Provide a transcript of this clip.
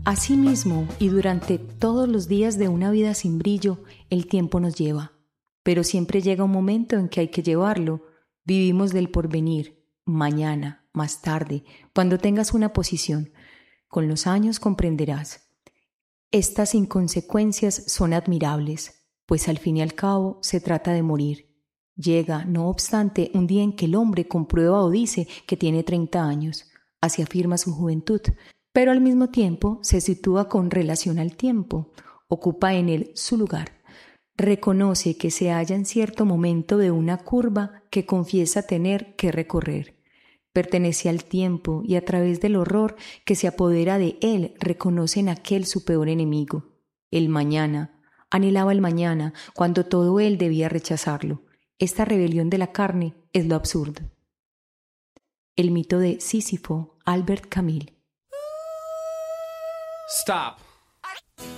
Asimismo, y durante todos los días de una vida sin brillo, el tiempo nos lleva. Pero siempre llega un momento en que hay que llevarlo. Vivimos del porvenir, mañana, más tarde, cuando tengas una posición. Con los años comprenderás. Estas inconsecuencias son admirables, pues al fin y al cabo se trata de morir. Llega, no obstante, un día en que el hombre comprueba o dice que tiene 30 años, así afirma su juventud, pero al mismo tiempo se sitúa con relación al tiempo, ocupa en él su lugar. Reconoce que se halla en cierto momento de una curva que confiesa tener que recorrer. Pertenece al tiempo y a través del horror que se apodera de él reconoce en aquel su peor enemigo, el mañana. Anhelaba el mañana cuando todo él debía rechazarlo. Esta rebelión de la carne es lo absurdo. El mito de Sísifo, Albert Camus. Stop.